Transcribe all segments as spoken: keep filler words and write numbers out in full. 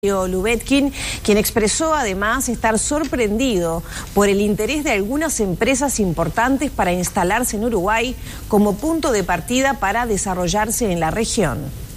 Lubetkin, quien expresó además estar sorprendido por el interés de algunas empresas importantes para instalarse en Uruguay como punto de partida para desarrollarse en la región.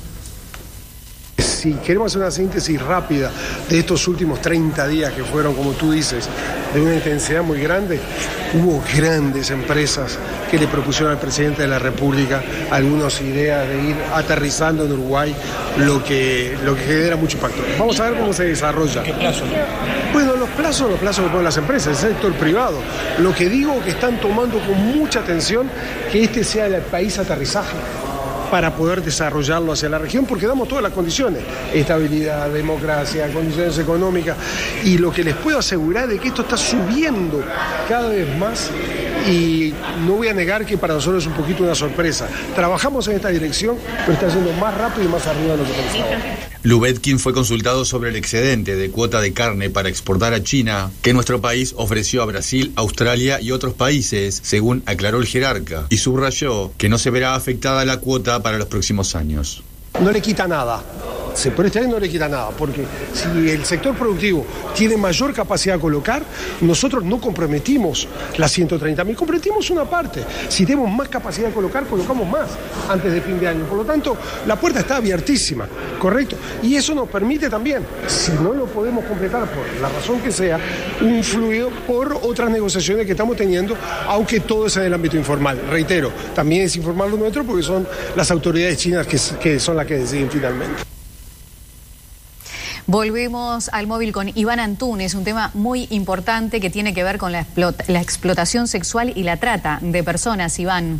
Si queremos hacer una síntesis rápida de estos últimos treinta días que fueron, como tú dices, de una intensidad muy grande, hubo grandes empresas que le propusieron al presidente de la República algunas ideas de ir aterrizando en Uruguay, lo que, lo que genera mucho impacto. Vamos a ver cómo se desarrolla. ¿Qué plazo? Bueno, los plazos, los plazos que ponen las empresas, el sector privado. Lo que digo que están tomando con mucha atención que este sea el país aterrizaje para poder desarrollarlo hacia la región, porque damos todas las condiciones, estabilidad, democracia, condiciones económicas, y lo que les puedo asegurar es que esto está subiendo cada vez más, y no voy a negar que para nosotros es un poquito una sorpresa. Trabajamos en esta dirección, pero está yendo más rápido y más arriba de lo que pensábamos. Lubetkin fue consultado sobre el excedente de cuota de carne para exportar a China que nuestro país ofreció a Brasil, Australia y otros países, según aclaró el jerarca, y subrayó que no se verá afectada la cuota para los próximos años. No le quita nada. Sí, por este año no le quita nada, porque si el sector productivo tiene mayor capacidad de colocar, nosotros no comprometimos las ciento treinta mil, comprometimos una parte. Si tenemos más capacidad de colocar, colocamos más antes de fin de año. Por lo tanto, la puerta está abiertísima, ¿correcto? Y eso nos permite también, si no lo podemos completar por la razón que sea, un fluido por otras negociaciones que estamos teniendo, aunque todo es en el ámbito informal. Reitero, también es informal lo nuestro porque son las autoridades chinas que, que son las que deciden finalmente. Volvemos al móvil con Iván Antunes, un tema muy importante que tiene que ver con la, explota, la explotación sexual y la trata de personas. Iván.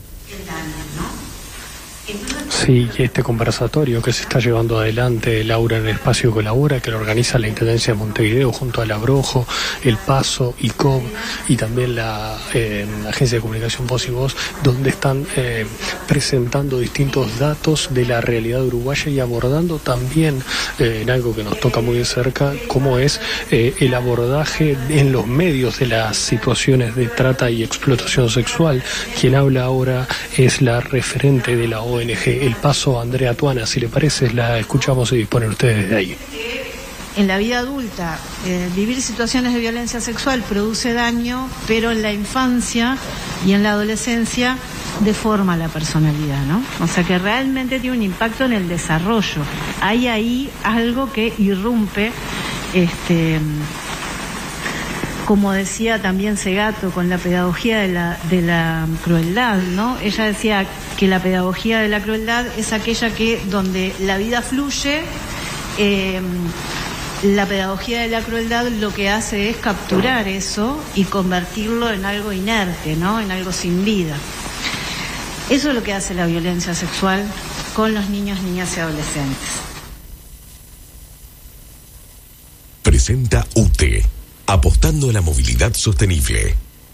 Sí, este conversatorio que se está llevando adelante Laura en el Espacio Colabora, que lo organiza la Intendencia de Montevideo junto a Labrojo, El Paso, I C O B y también la, eh, la Agencia de Comunicación Voz y Voz, donde están eh, presentando distintos datos de la realidad uruguaya y abordando también eh, en algo que nos toca muy de cerca, como es eh, el abordaje en los medios de las situaciones de trata y explotación sexual. Quien habla ahora es la referente de la O N G El Paso, Andrea Tuana. Si le parece, la escuchamos y disponen ustedes de ahí. En la vida adulta, eh, vivir situaciones de violencia sexual produce daño, pero en la infancia y en la adolescencia deforma la personalidad, ¿no? O sea que realmente tiene un impacto en el desarrollo. Hay ahí algo que irrumpe, este, como decía también Segato, con la pedagogía de la, de la crueldad, ¿no? Ella decía que la pedagogía de la crueldad es aquella que donde la vida fluye, eh, la pedagogía de la crueldad lo que hace es capturar eso y convertirlo en algo inerte, ¿no? En algo sin vida. Eso es lo que hace la violencia sexual con los niños, niñas y adolescentes. Presenta U T E, apostando a la movilidad sostenible.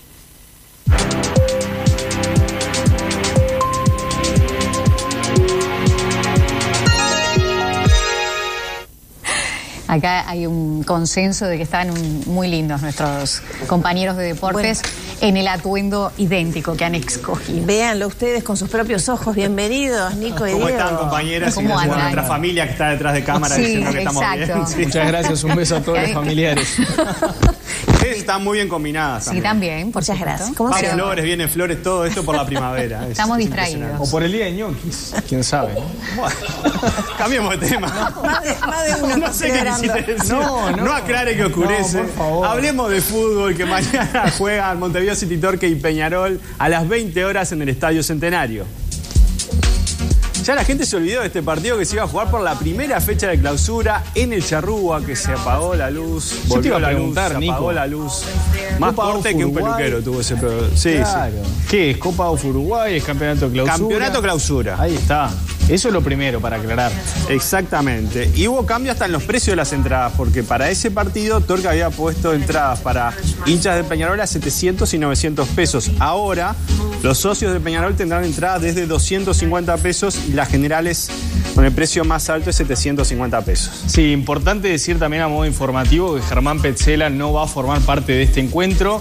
Acá hay un consenso de que están muy lindos nuestros compañeros de deportes, bueno, en el atuendo idéntico que han escogido. Véanlo ustedes con sus propios ojos. Bienvenidos, Nico y Diego. ¿Cómo están, compañeras? ¿Cómo y andan? nuestra familia que está detrás de cámara Sí, diciendo que exacto. estamos bien. Sí. Muchas gracias, un beso a todos los familiares. Ustedes están muy bien combinadas. Sí, también, por Muchas supuesto. gracias. ¿Cómo Más se llama? flores, vienen flores, todo esto por la primavera. Es, Estamos es distraídos. O por el día de ñoquis, quién sabe. Bueno, cambiemos de tema. Más de, más de uno No sé qué quisiste decir. No, no. No aclare que oscurece. No, por favor. Hablemos de fútbol, que mañana juegan Montevideo City Torque y Peñarol a las veinte horas en el Estadio Centenario. Ya la gente se olvidó de este partido que se iba a jugar por la primera fecha de clausura en el Charrúa, que se apagó la luz, Yo te iba volvió a la luz, preguntar, se apagó Nico. la luz. Más Copa corte Uf que un Uruguay. peluquero tuvo ese problema. Sí, Claro. sí. ¿Qué es? ¿Copa Uf Uruguay? ¿Es campeonato de clausura? Campeonato clausura. Ahí está. Eso es lo primero para aclarar. Exactamente. Y hubo cambio hasta en los precios de las entradas, porque para ese partido Torque había puesto entradas para hinchas de Peñarol a setecientos y novecientos pesos. Ahora, los socios de Peñarol tendrán entradas desde doscientos cincuenta pesos y las generales con el precio más alto es setecientos cincuenta pesos. Sí, importante decir también a modo informativo que Germán Petzela no va a formar parte de este encuentro.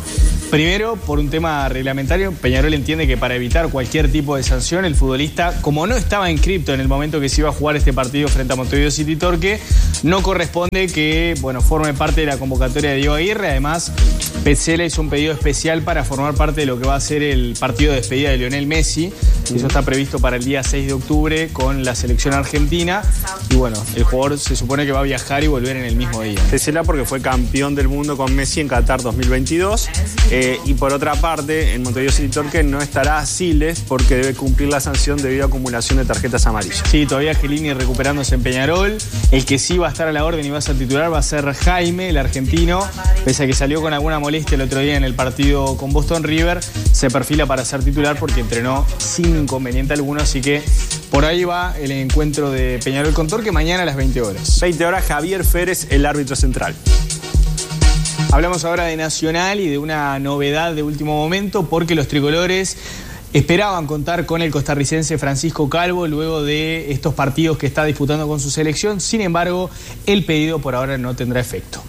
Primero, por un tema reglamentario, Peñarol entiende que para evitar cualquier tipo de sanción, el futbolista, como no estaba inscripto en el momento que se iba a jugar este partido frente a Montevideo City Torque, no corresponde que, bueno, forme parte de la convocatoria de Diego Aguirre. Además, Petzela hizo un pedido especial para formar parte de lo que va a ser el partido de despedida de Lionel Messi. Eso está previsto para el día seis de octubre con la selección argentina. Y bueno, el jugador se supone que va a viajar y volver en el mismo día. Petzela porque fue campeón del mundo con Messi en Qatar dos mil veintidós. Eh, y por otra parte, en Montevideo City Torque no estará Siles porque debe cumplir la sanción debido a acumulación de tarjetas amarillas. Sí, todavía Gelini recuperándose en Peñarol. El que sí va a estar a la orden y va a ser titular va a ser Jaime, el argentino. Pese a que salió con alguna molestia el otro día en el partido con Boston River, se perfila para ser titular porque entrenó sin inconveniente alguno. Así que por ahí va el encuentro de Peñarol con Torque mañana a las veinte horas. veinte horas, Javier Férez, el árbitro central. Hablamos ahora de Nacional y de una novedad de último momento porque los tricolores esperaban contar con el costarricense Francisco Calvo luego de estos partidos que está disputando con su selección. Sin embargo, el pedido por ahora no tendrá efecto.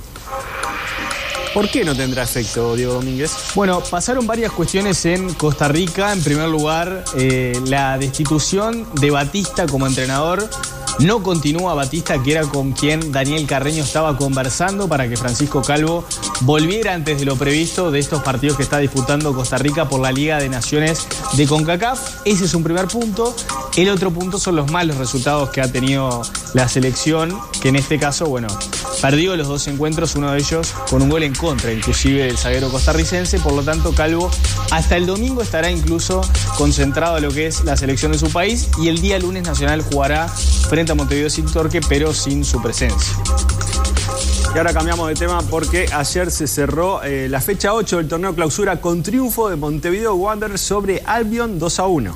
¿Por qué no tendrá efecto, Diego Domínguez? Bueno, pasaron varias cuestiones en Costa Rica. En primer lugar, eh, la destitución de Batista como entrenador. No continúa Batista, que era con quien Daniel Carreño estaba conversando para que Francisco Calvo volviera antes de lo previsto de estos partidos que está disputando Costa Rica por la Liga de Naciones de CONCACAF. Ese es un primer punto. El otro punto son los malos resultados que ha tenido la selección, que en este caso, bueno, perdió los dos encuentros, uno de ellos con un gol en contra, inclusive del zaguero costarricense. Por lo tanto, Calvo hasta el domingo estará incluso concentrado en lo que es la selección de su país y el día lunes Nacional jugará frente a Montevideo City Torque, pero sin su presencia. Y ahora cambiamos de tema porque ayer se cerró eh, la fecha ocho del torneo clausura con triunfo de Montevideo Wanderers sobre Albion dos a uno.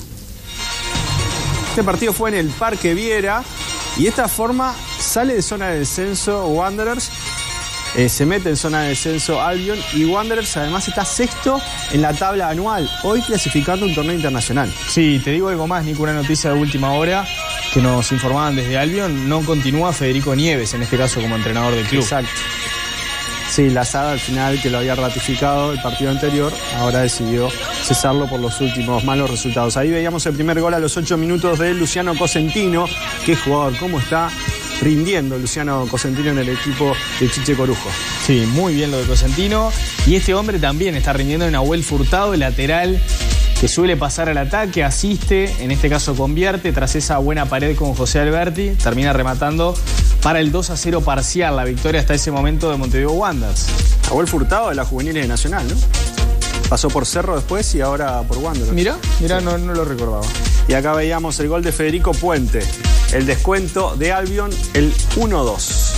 Este partido fue en el Parque Viera y de esta forma sale de zona de descenso Wanderers, eh, se mete en zona de descenso Albion y Wanderers además está sexto en la tabla anual, hoy clasificando un torneo internacional. Sí, te digo algo más, Nico, una noticia de última hora que nos informaban desde Albion, no continúa Federico Nieves, en este caso como entrenador del club. Exacto. Sí, Lazada al final, que lo había ratificado el partido anterior, ahora decidió cesarlo por los últimos malos resultados. Ahí veíamos el primer gol a los ocho minutos de Luciano Cosentino. Qué jugador, cómo está rindiendo Luciano Cosentino en el equipo de Chiche Corujo. Sí, muy bien lo de Cosentino. Y este hombre también está rindiendo en Nahuel Furtado, el lateral que suele pasar al ataque, asiste, en este caso convierte, tras esa buena pared con José Alberti, termina rematando para el dos a cero parcial, la victoria hasta ese momento de Montevideo Wanderers. Nahuel Furtado de la Juveniles de Nacional, ¿no? Pasó por Cerro después y ahora por Wanderers. Mirá, mirá, sí. no, no lo recordaba. Y acá veíamos el gol de Federico Puente, el descuento de Albion, el uno dos.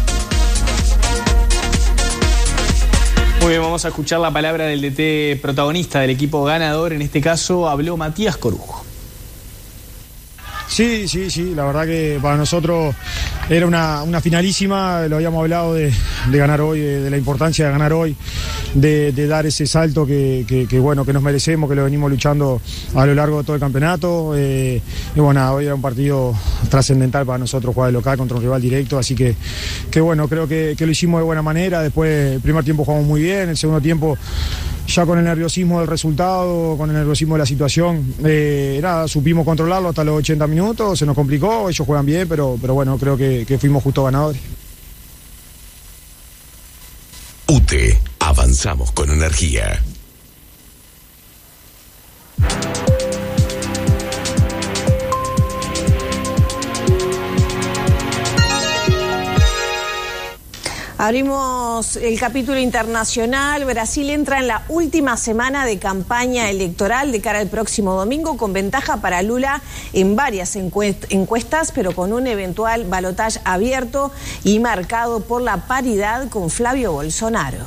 Muy bien, vamos a escuchar la palabra del D T protagonista del equipo ganador. En este caso habló Matías Corujo. Sí, sí, sí, la verdad que para nosotros era una, una finalísima, lo habíamos hablado de, de ganar hoy, de, de la importancia de ganar hoy, de, de dar ese salto que, que, que, bueno, que nos merecemos, que lo venimos luchando a lo largo de todo el campeonato. Eh, y bueno, hoy era un partido trascendental para nosotros jugar de local contra un rival directo, así que, que bueno, creo que, que lo hicimos de buena manera. Después el primer tiempo jugamos muy bien, el segundo tiempo ya con el nerviosismo del resultado, con el nerviosismo de la situación, eh, nada, supimos controlarlo hasta los ochenta minutos, se nos complicó, ellos juegan bien, pero, pero bueno, creo que, que fuimos justo ganadores. U T E, avanzamos con energía. Abrimos el capítulo internacional. Brasil entra en la última semana de campaña electoral de cara al próximo domingo con ventaja para Lula en varias encuestas, pero con un eventual balotaje abierto y marcado por la paridad con Flavio Bolsonaro.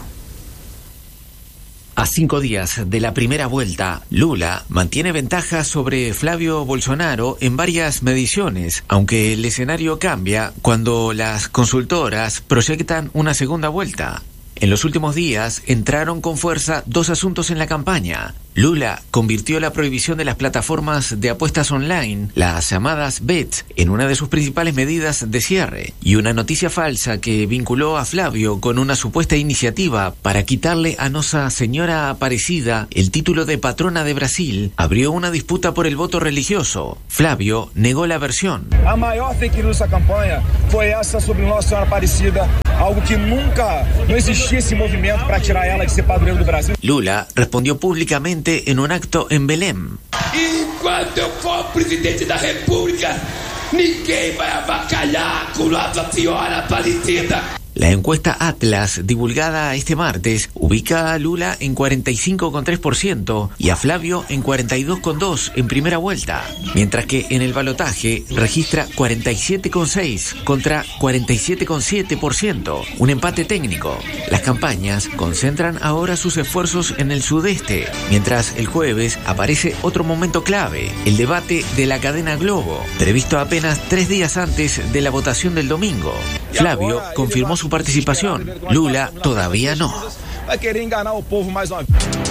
A cinco días de la primera vuelta, Lula mantiene ventaja sobre Flavio Bolsonaro en varias mediciones, aunque el escenario cambia cuando las consultoras proyectan una segunda vuelta. En los últimos días entraron con fuerza dos asuntos en la campaña. Lula convirtió la prohibición de las plataformas de apuestas online, las llamadas bets, en una de sus principales medidas de cierre, y una noticia falsa que vinculó a Flavio con una supuesta iniciativa para quitarle a Nossa Señora Aparecida el título de patrona de Brasil abrió una disputa por el voto religioso. Flavio negó la versión. A maior fake news dessa campanha foi essa sobre Nossa Senhora Aparecida, algo que nunca, no existia esse movimento para tirar ela de ser padroeiro do Brasil. Lula respondió públicamente en un acto en Belém. E quando eu for presidente da República, ninguém vai avacalhar com Nossa Senhora Aparecida. La encuesta Atlas, divulgada este martes, ubica a Lula en cuarenta y cinco coma tres por ciento y a Flavio en cuarenta y dos coma dos por ciento en primera vuelta, mientras que en el balotaje registra cuarenta y siete coma seis por ciento contra cuarenta y siete coma siete por ciento, un empate técnico. Las campañas concentran ahora sus esfuerzos en el sudeste, mientras el jueves aparece otro momento clave, el debate de la cadena Globo, previsto apenas tres días antes de la votación del domingo. Flavio confirmó su participación, Lula todavía no. Vai querer enganar o povo mais uma vez.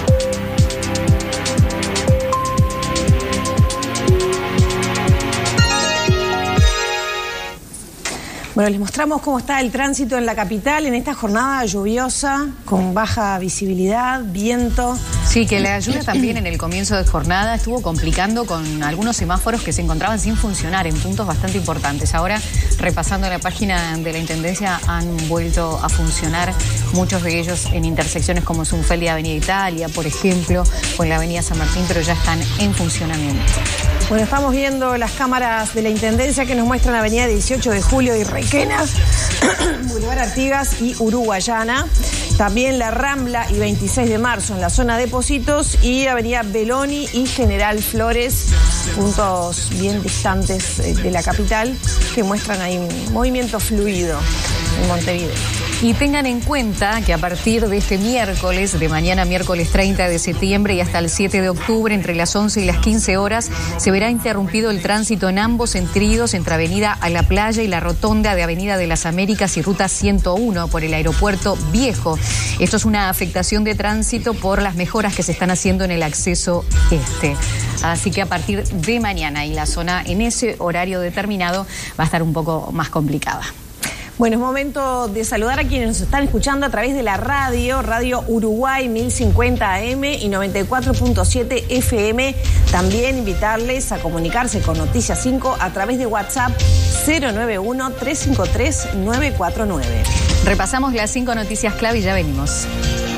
Bueno, les mostramos cómo está el tránsito en la capital en esta jornada lluviosa, con baja visibilidad, viento. Sí, que la lluvia también en el comienzo de jornada estuvo complicando con algunos semáforos que se encontraban sin funcionar en puntos bastante importantes. Ahora, repasando la página de la Intendencia, han vuelto a funcionar muchos de ellos en intersecciones como Zunfel y Avenida Italia, por ejemplo, o en la Avenida San Martín, pero ya están en funcionamiento. Bueno, estamos viendo las cámaras de la Intendencia que nos muestran Avenida dieciocho de Julio y Requenas, Boulevard Artigas y Uruguayana. También la Rambla y veintiséis de marzo en la zona de Pocitos y Avenida Beloni y General Flores, puntos bien distantes de la capital que muestran ahí un movimiento fluido en Montevideo. Y tengan en cuenta que a partir de este miércoles, de mañana miércoles treinta de septiembre y hasta el siete de octubre, entre las once y las quince horas, se verá interrumpido el tránsito en ambos sentidos entre Avenida a la Playa y la rotonda de Avenida de las Américas y Ruta ciento uno por el aeropuerto Viejo. Esto es una afectación de tránsito por las mejoras que se están haciendo en el acceso este. Así que a partir de mañana y la zona en ese horario determinado va a estar un poco más complicada. Bueno, es momento de saludar a quienes nos están escuchando a través de la radio, Radio Uruguay mil cincuenta A M y noventa y cuatro punto siete F M. También invitarles a comunicarse con Noticias cinco a través de WhatsApp cero nueve uno, tres cinco tres, nueve cuatro nueve. Repasamos las cinco noticias clave y ya venimos.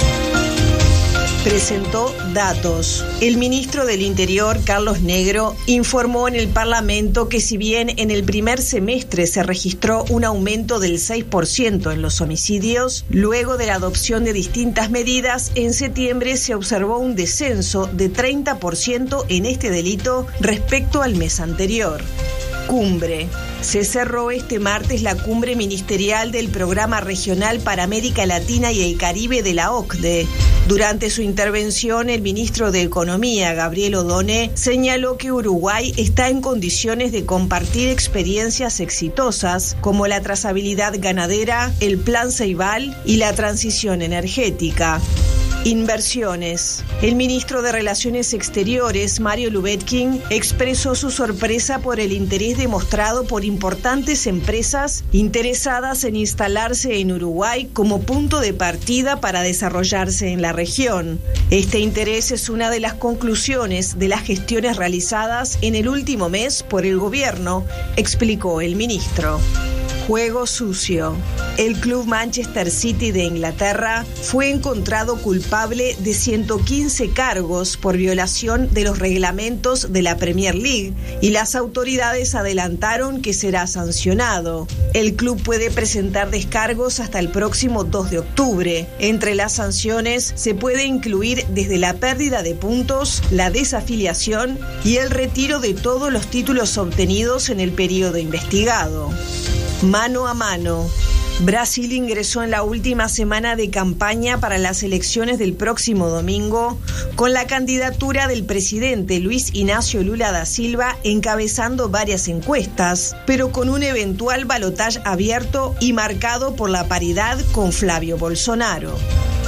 Presentó datos. El ministro del Interior, Carlos Negro, informó en el Parlamento que si bien en el primer semestre se registró un aumento del seis por ciento en los homicidios, luego de la adopción de distintas medidas, en septiembre se observó un descenso de treinta por ciento en este delito respecto al mes anterior. Cumbre. Se cerró este martes la cumbre ministerial del Programa Regional para América Latina y el Caribe de la O C D E. Durante su intervención, el ministro de Economía, Gabriel Odoné, señaló que Uruguay está en condiciones de compartir experiencias exitosas como la trazabilidad ganadera, el Plan Ceibal y la transición energética. Inversiones. El ministro de Relaciones Exteriores, Mario Lubetkin, expresó su sorpresa por el interés demostrado por importantes empresas interesadas en instalarse en Uruguay como punto de partida para desarrollarse en la región. Este interés es una de las conclusiones de las gestiones realizadas en el último mes por el gobierno, explicó el ministro. Juego sucio. El club Manchester City de Inglaterra fue encontrado culpable de ciento quince cargos por violación de los reglamentos de la Premier League y las autoridades adelantaron que será sancionado. El club puede presentar descargos hasta el próximo dos de octubre. Entre las sanciones se puede incluir desde la pérdida de puntos, la desafiliación y el retiro de todos los títulos obtenidos en el periodo investigado. Mano a mano. Brasil ingresó en la última semana de campaña para las elecciones del próximo domingo con la candidatura del presidente Luis Inácio Lula da Silva encabezando varias encuestas, pero con un eventual balotaje abierto y marcado por la paridad con Flavio Bolsonaro.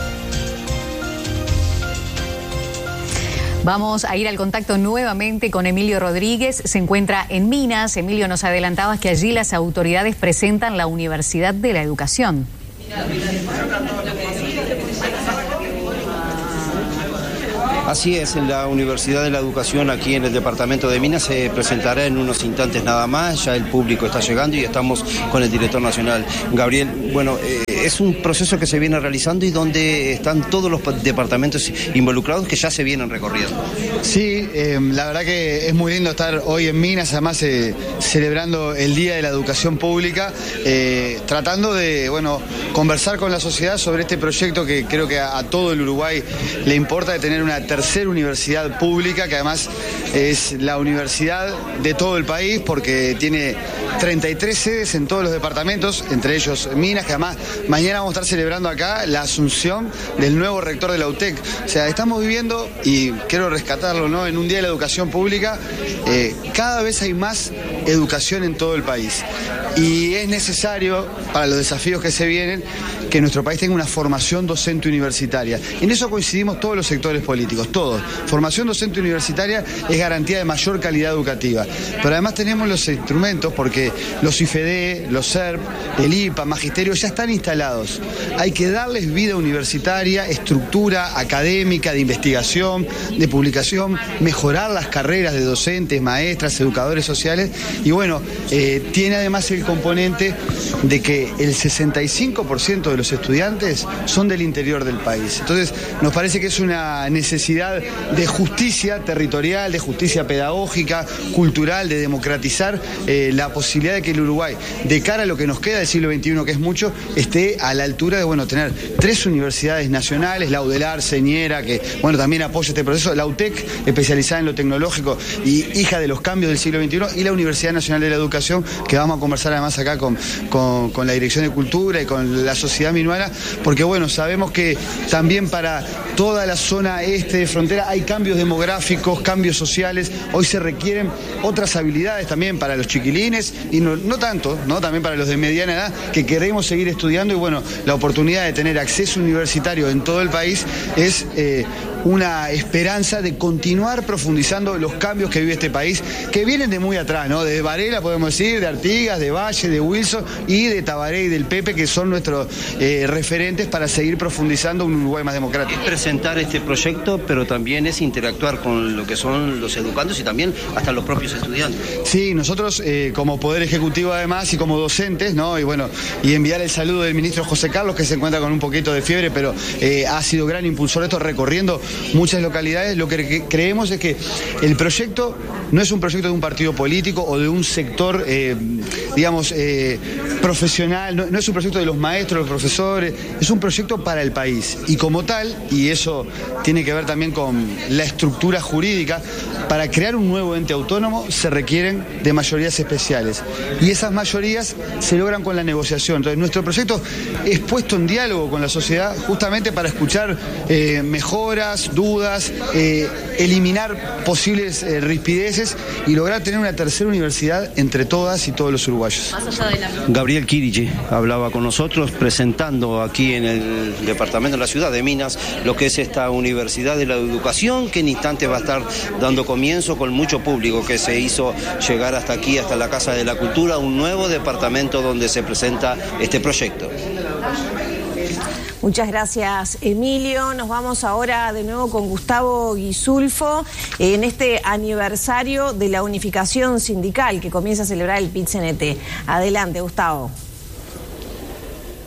Vamos a ir al contacto nuevamente con Emilio Rodríguez. Se encuentra en Minas. Emilio, nos adelantabas que allí las autoridades presentan la Universidad de la Educación. Así es, en la Universidad de la Educación aquí en el departamento de Minas se presentará en unos instantes nada más, ya el público está llegando y estamos con el director nacional. Gabriel, bueno, eh, es un proceso que se viene realizando y donde están todos los departamentos involucrados que ya se vienen recorriendo. Sí, eh, la verdad que es muy lindo estar hoy en Minas, además eh, celebrando el Día de la Educación Pública, eh, tratando de, bueno, conversar con la sociedad sobre este proyecto que creo que a, a todo el Uruguay le importa, de tener una tercera universidad pública, que además es la universidad de todo el país porque tiene treinta y tres sedes en todos los departamentos, entre ellos Minas, que además mañana vamos a estar celebrando acá la asunción del nuevo rector de la U T E C. O sea, estamos viviendo, y quiero rescatarlo, ¿no?, en un Día de la Educación Pública, eh, cada vez hay más educación en todo el país. Y es necesario, para los desafíos que se vienen, que nuestro país tenga una formación docente universitaria. En eso coincidimos todos los sectores políticos, todos. Formación docente universitaria es garantía de mayor calidad educativa. Pero además tenemos los instrumentos, porque los I F E D E, los S E R P, el I P A, Magisterio, ya están instalados. Hay que darles vida universitaria, estructura académica, de investigación, de publicación, mejorar las carreras de docentes, maestras, educadores sociales. Y bueno, eh, tiene además el componente de que el sesenta y cinco por ciento de los estudiantes son del interior del país. Entonces, nos parece que es una necesidad de justicia territorial, de justicia pedagógica, cultural, de democratizar eh, la posibilidad de que el Uruguay, de cara a lo que nos queda del siglo veintiuno, que es mucho, esté a la altura de, bueno, tener tres universidades nacionales, la UDELAR, Señera, que, bueno, también apoya este proceso, la U T E C, especializada en lo tecnológico y hija de los cambios del siglo veintiuno, y la Universidad Nacional de la Educación, que vamos a conversar además acá con, con, con la Dirección de Cultura y con la sociedad minuana, porque, bueno, sabemos que también para toda la zona este de frontera hay cambios demográficos, cambios sociales. Hoy se requieren otras habilidades también para los chiquilines, y no, no tanto, ¿no?, también para los de mediana edad, que queremos seguir estudiando. Y bueno, la oportunidad de tener acceso universitario en todo el país es eh, una esperanza de continuar profundizando los cambios que vive este país, que vienen de muy atrás, ¿no? De Varela, podemos decir, de Artigas, de Valle, de Wilson y de Tabaré y del Pepe, que son nuestros eh, referentes para seguir profundizando un Uruguay más democrático. Es presentar este proyecto, pero también es interactuar con lo que son los educandos y también hasta los propios estudiantes. Sí, nosotros eh, como Poder Ejecutivo además y como docentes, ¿no? Y bueno, y enviar el saludo del ministro José Carlos, que se encuentra con un poquito de fiebre, pero eh, ha sido gran impulsor de esto, recorriendo muchas localidades. Lo que creemos es que el proyecto no es un proyecto de un partido político o de un sector, eh, digamos, eh, profesional, no, no es un proyecto de los maestros, los profesores, es un proyecto para el país. Y como tal, y eso tiene que ver también con la estructura jurídica, para crear un nuevo ente autónomo se requieren de mayorías especiales. Y esas mayorías se logran con la negociación. Entonces, nuestro proyecto es puesto en diálogo con la sociedad justamente para escuchar eh, mejoras, dudas, eh, eliminar posibles eh, rispideces y lograr tener una tercera universidad entre todas y todos los uruguayos. Más allá de la... Gabriel Kirige hablaba con nosotros presentando aquí en el departamento, en la ciudad de Minas, lo que es esta Universidad de la Educación, que en instantes va a estar dando comienzo con mucho público que se hizo llegar hasta aquí, hasta la Casa de la Cultura, un nuevo departamento donde se presenta este proyecto. Muchas gracias, Emilio. Nos vamos ahora de nuevo con Gustavo Guisulfo en este aniversario de la unificación sindical que comienza a celebrar el P I T C N T. Adelante, Gustavo.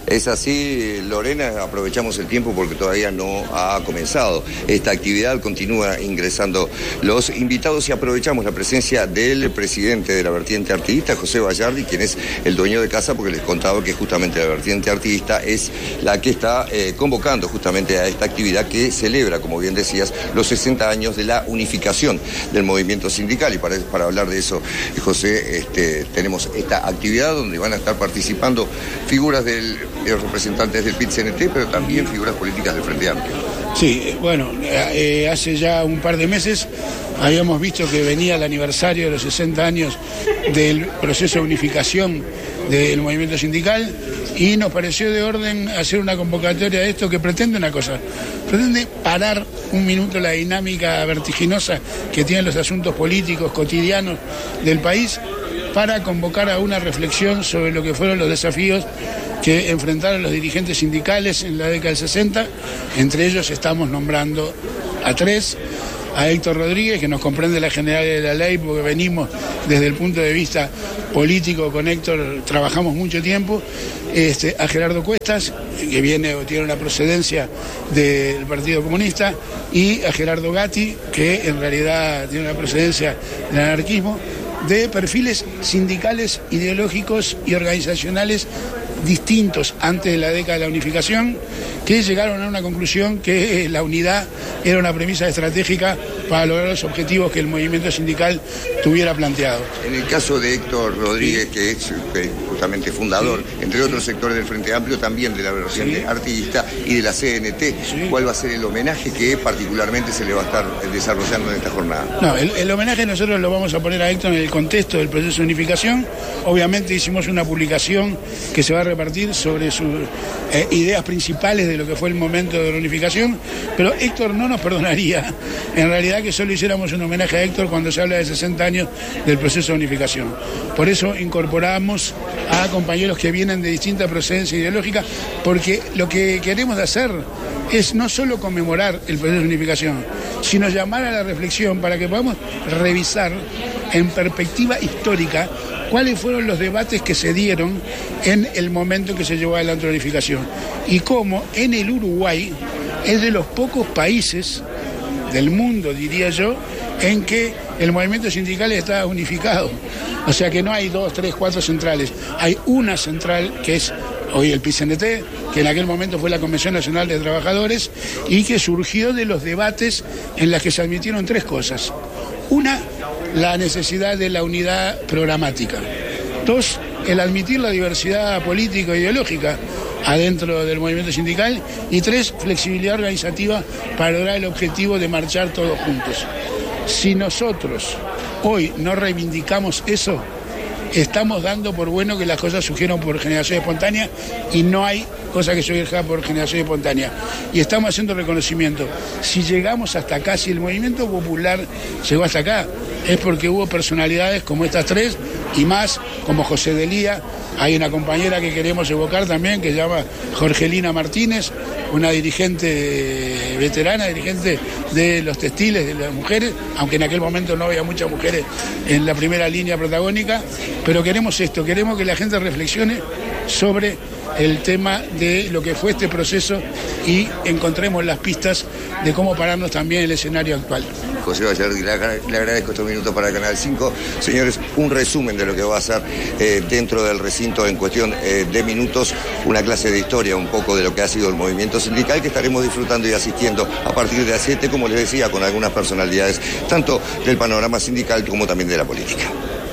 Es así, Lorena, aprovechamos el tiempo porque todavía no ha comenzado esta actividad, continúa ingresando los invitados y aprovechamos la presencia del presidente de la vertiente artiguista, José Bayardi, quien es el dueño de casa, porque les contaba que justamente la vertiente artiguista es la que está eh, convocando justamente a esta actividad que celebra, como bien decías, los sesenta años de la unificación del movimiento sindical. Y para, para hablar de eso, José, este, tenemos esta actividad donde van a estar participando figuras del... los representantes del P I T C N T, pero también figuras políticas del Frente Amplio. Sí, bueno, eh, hace ya un par de meses habíamos visto que venía el aniversario de los sesenta años del proceso de unificación del movimiento sindical y nos pareció de orden hacer una convocatoria de esto que pretende una cosa, pretende parar un minuto la dinámica vertiginosa que tienen los asuntos políticos cotidianos del país para convocar a una reflexión sobre lo que fueron los desafíos que enfrentaron los dirigentes sindicales en la década del sesenta. Entre ellos estamos nombrando a tres: a Héctor Rodríguez, que nos comprende la general de la ley, porque venimos desde el punto de vista político con Héctor, trabajamos mucho tiempo, este, a Gerardo Cuestas, que viene o tiene una procedencia del Partido Comunista, y a Gerardo Gatti, que en realidad tiene una procedencia del anarquismo, de perfiles sindicales, ideológicos y organizacionales distintos antes de la década de la unificación, que llegaron a una conclusión que la unidad era una premisa estratégica para lograr los objetivos que el movimiento sindical tuviera planteado. En el caso de Héctor Rodríguez, que es justamente fundador, sí, entre otros sectores del Frente Amplio, también de la vertiente sí. artiguista y de la C N T, sí. ¿cuál va a ser el homenaje que particularmente se le va a estar desarrollando en esta jornada? No, el, el homenaje nosotros lo vamos a poner a Héctor en el contexto del proceso de unificación. Obviamente hicimos una publicación que se va a repartir sobre sus eh, ideas principales de lo que fue el momento de la unificación, pero Héctor no nos perdonaría en realidad que solo hiciéramos un homenaje a Héctor cuando se habla de sesenta años del proceso de unificación. Por eso incorporamos a compañeros que vienen de distinta procedencia ideológica, porque lo que queremos hacer es no solo conmemorar el proceso de unificación, sino llamar a la reflexión para que podamos revisar en perspectiva histórica cuáles fueron los debates que se dieron en el momento en que se llevó adelante la unificación y cómo en el Uruguay es de los pocos países del mundo, diría yo, en que el movimiento sindical está unificado. O sea que no hay dos, tres, cuatro centrales. Hay una central que es hoy el P I C N T, que en aquel momento fue la Convención Nacional de Trabajadores y que surgió de los debates en las que se admitieron tres cosas. Una, la necesidad de la unidad programática. Dos, el admitir la diversidad política e ideológica adentro del movimiento sindical. Y tres, flexibilidad organizativa para lograr el objetivo de marchar todos juntos. Si nosotros hoy no reivindicamos eso, estamos dando por bueno que las cosas surgieron por generación espontánea y no hay cosa que surja por generación espontánea. Y estamos haciendo reconocimiento. Si llegamos hasta acá, si el movimiento popular llegó hasta acá, es porque hubo personalidades como estas tres y más, como José Delía. Hay una compañera que queremos evocar también que se llama Jorgelina Martínez, una dirigente veterana, dirigente de los textiles, de las mujeres, aunque en aquel momento no había muchas mujeres en la primera línea protagónica, pero queremos esto, queremos que la gente reflexione sobre el tema de lo que fue este proceso y encontremos las pistas de cómo pararnos también en el escenario actual. José Bayardi, le, le agradezco estos minutos para Canal cinco. Señores, un resumen de lo que va a ser eh, dentro del recinto en cuestión eh, de minutos, una clase de historia un poco de lo que ha sido el movimiento sindical que estaremos disfrutando y asistiendo a partir de las siete, como les decía, con algunas personalidades tanto del panorama sindical como también de la política.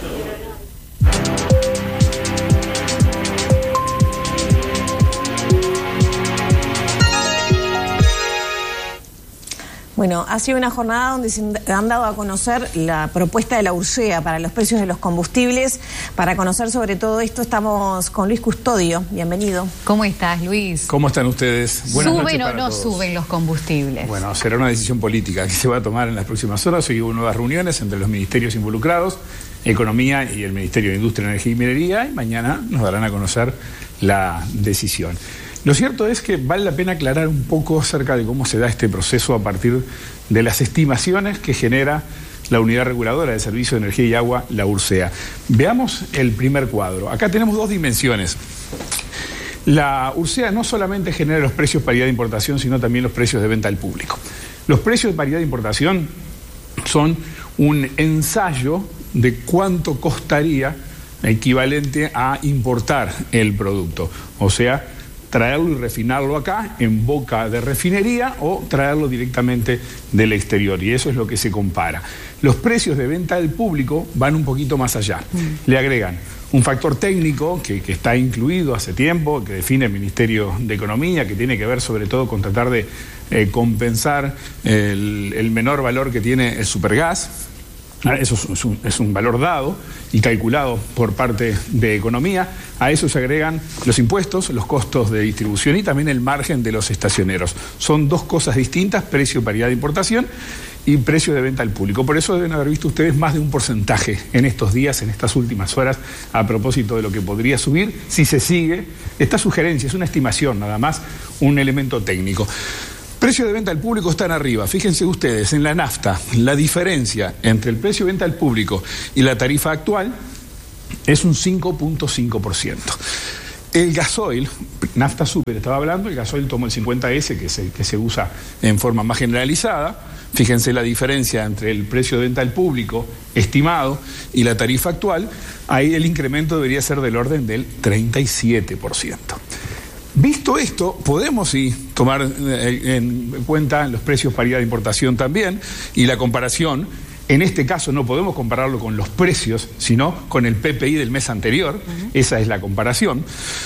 Bueno, ha sido una jornada donde se han dado a conocer la propuesta de la Ursea para los precios de los combustibles. Para conocer sobre todo esto estamos con Luis Custodio. Bienvenido. ¿Cómo estás, Luis? ¿Cómo están ustedes? Buenas noches ¿Suben o para no todos. suben los combustibles? Bueno, será una decisión política que se va a tomar en las próximas horas. Hoy hubo nuevas reuniones entre los ministerios involucrados, Economía y el Ministerio de Industria, Energía y Minería, y mañana nos darán a conocer la decisión. Lo cierto es que vale la pena aclarar un poco acerca de cómo se da este proceso a partir de las estimaciones que genera la Unidad Reguladora de Servicio de Energía y Agua, la Ursea. Veamos el primer cuadro. Acá tenemos dos dimensiones. La URSEA no solamente genera los precios de paridad de importación, sino también los precios de venta al público. Los precios de paridad de importación son un ensayo de cuánto costaría equivalente a importar el producto. O sea, traerlo y refinarlo acá en boca de refinería o traerlo directamente del exterior. Y eso es lo que se compara. Los precios de venta al público van un poquito más allá. Mm. Le agregan un factor técnico que, que está incluido hace tiempo, que define el Ministerio de Economía, que tiene que ver sobre todo con tratar de eh, compensar el, el menor valor que tiene el supergas. Eso es un, es un valor dado y calculado por parte de Economía. A eso se agregan los impuestos, los costos de distribución y también el margen de los estacioneros. Son dos cosas distintas, precio, paridad de importación y precio de venta al público. Por eso deben haber visto ustedes más de un porcentaje en estos días, en estas últimas horas, a propósito de lo que podría subir si se sigue esta sugerencia. Es una estimación, nada más, un elemento técnico. Precio de venta al público están arriba. Fíjense ustedes, en la nafta, la diferencia entre el precio de venta al público y la tarifa actual es un cinco punto cinco por ciento. El gasoil, nafta super estaba hablando, el gasoil tomó el cincuenta ese, que es el que se usa en forma más generalizada. Fíjense la diferencia entre el precio de venta al público estimado y la tarifa actual. Ahí el incremento debería ser del orden del treinta y siete por ciento. Visto esto, podemos sí tomar en cuenta los precios paridad de importación también y la comparación. En este caso no podemos compararlo con los precios, sino con el P P I del mes anterior. Uh-huh. Esa es la comparación.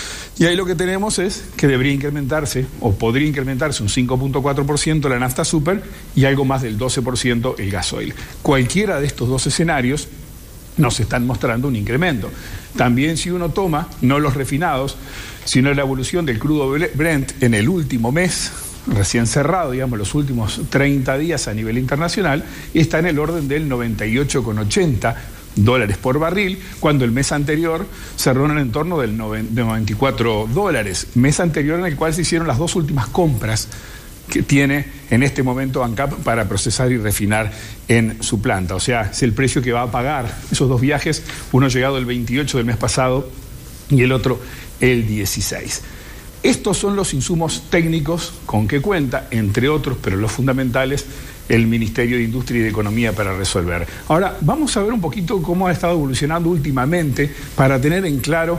Y ahí lo que tenemos es que debería incrementarse, o podría incrementarse un cinco punto cuatro por ciento la nafta super y algo más del doce por ciento el gasoil. Cualquiera de estos dos escenarios nos están mostrando un incremento. También si uno toma, no los refinados, sino la evolución del crudo Brent en el último mes, recién cerrado, digamos, los últimos treinta días a nivel internacional, está en el orden del noventa y ocho con ochenta dólares por barril, cuando el mes anterior cerró en el entorno del noventa y cuatro dólares, mes anterior en el cual se hicieron las dos últimas compras que tiene en este momento ANCAP para procesar y refinar en su planta. O sea, es el precio que va a pagar esos dos viajes, uno llegado el veintiocho del mes pasado y el otro el dieciséis. Estos son los insumos técnicos con que cuenta, entre otros, pero los fundamentales, el Ministerio de Industria y de Economía para resolver. Ahora, vamos a ver un poquito cómo ha estado evolucionando últimamente para tener en claro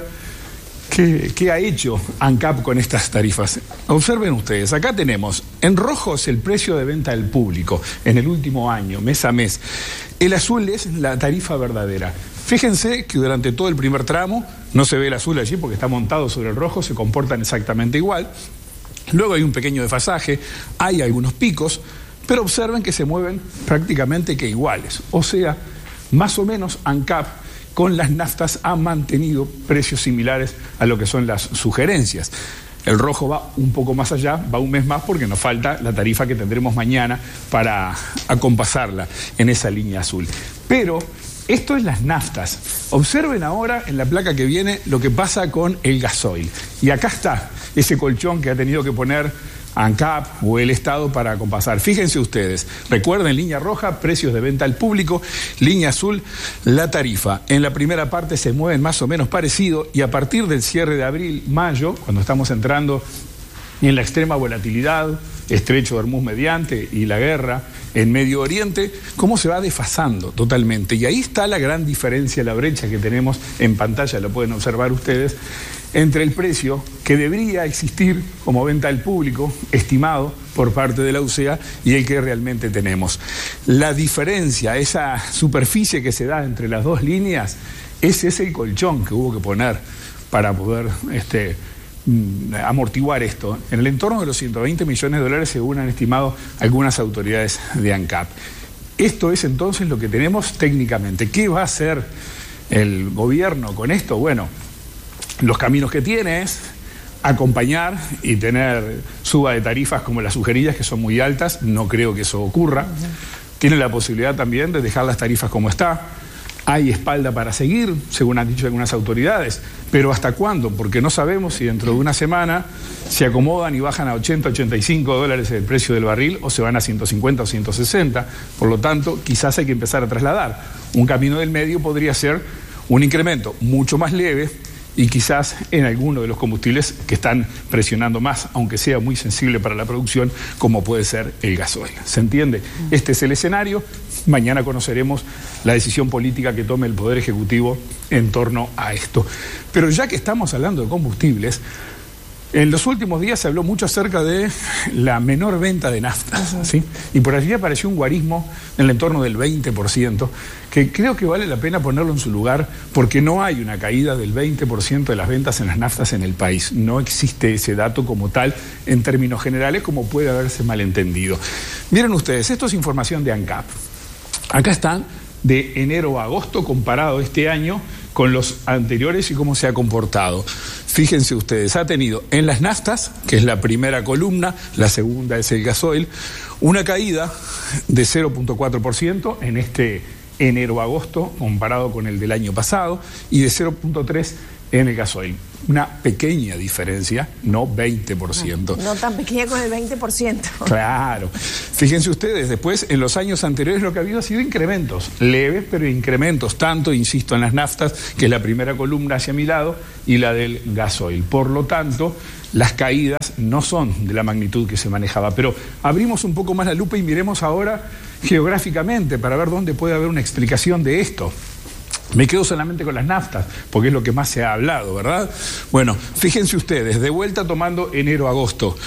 qué, qué ha hecho ANCAP con estas tarifas. Observen ustedes, acá tenemos, en rojo es el precio de venta al público en el último año, mes a mes. El azul es la tarifa verdadera. Fíjense que durante todo el primer tramo, no se ve el azul allí porque está montado sobre el rojo, se comportan exactamente igual. Luego hay un pequeño desfasaje, hay algunos picos, pero observen que se mueven prácticamente que iguales. O sea, más o menos ANCAP con las naftas ha mantenido precios similares a lo que son las sugerencias. El rojo va un poco más allá, va un mes más porque nos falta la tarifa que tendremos mañana para acompasarla en esa línea azul. Pero esto es las naftas. Observen ahora en la placa que viene lo que pasa con el gasoil. Y acá está ese colchón que ha tenido que poner ANCAP o el Estado para acompasar. Fíjense ustedes, recuerden, línea roja, precios de venta al público, línea azul, la tarifa. En la primera parte se mueven más o menos parecido y a partir del cierre de abril, mayo, cuando estamos entrando en la extrema volatilidad, estrecho de Hormuz mediante y la guerra en Medio Oriente, cómo se va desfasando totalmente. Y ahí está la gran diferencia, la brecha que tenemos en pantalla, lo pueden observar ustedes, entre el precio que debería existir como venta al público, estimado por parte de la U C E A, y el que realmente tenemos. La diferencia, esa superficie que se da entre las dos líneas, ese es el colchón que hubo que poner para poder este, amortiguar esto. En el entorno de los ciento veinte millones de dólares, según han estimado algunas autoridades de ANCAP. Esto es entonces lo que tenemos técnicamente. ¿Qué va a hacer el gobierno con esto? Bueno, los caminos que tiene es acompañar y tener suba de tarifas como las sugeridas, que son muy altas. No creo que eso ocurra. Uh-huh. Tiene la posibilidad también de dejar las tarifas como está. Hay espalda para seguir, según han dicho algunas autoridades. Pero ¿hasta cuándo? Porque no sabemos si dentro de una semana se acomodan y bajan a ochenta, ochenta y cinco dólares el precio del barril o se van a ciento cincuenta o ciento sesenta. Por lo tanto, quizás hay que empezar a trasladar. Un camino del medio podría ser un incremento mucho más leve y quizás en alguno de los combustibles que están presionando más, aunque sea muy sensible para la producción, como puede ser el gasoil. ¿Se entiende? Este es el escenario. Mañana conoceremos la decisión política que tome el Poder Ejecutivo en torno a esto. Pero ya que estamos hablando de combustibles, en los últimos días se habló mucho acerca de la menor venta de naftas, uh-huh. ¿sí? Y por allí apareció un guarismo en el entorno del veinte por ciento, que creo que vale la pena ponerlo en su lugar, porque no hay una caída del veinte por ciento de las ventas en las naftas en el país. No existe ese dato como tal en términos generales, como puede haberse malentendido. Miren ustedes, esto es información de ANCAP. Acá están de enero a agosto comparado este año con los anteriores y cómo se ha comportado. Fíjense ustedes, ha tenido en las naftas, que es la primera columna, la segunda es el gasoil, una caída de cero punto cuatro por ciento en este enero-agosto comparado con el del año pasado y de cero punto tres por ciento en el gasoil. Una pequeña diferencia, no veinte por ciento. No, no tan pequeña con el veinte por ciento. Claro. Fíjense ustedes, después, en los años anteriores lo que ha habido ha sido incrementos, leves, pero incrementos, tanto, insisto, en las naftas, que es la primera columna hacia mi lado, y la del gasoil. Por lo tanto, las caídas no son de la magnitud que se manejaba. Pero abrimos un poco más la lupa y miremos ahora geográficamente para ver dónde puede haber una explicación de esto. Me quedo solamente con las naftas, porque es lo que más se ha hablado, ¿verdad? Bueno, fíjense ustedes, de vuelta tomando enero-agosto.